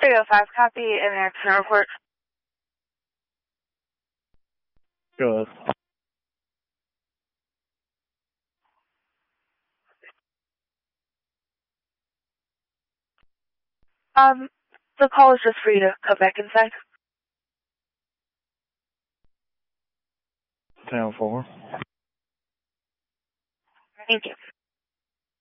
305, copy in the accident report. Go ahead. The call is just for you to come back inside. 10-4. Thank you.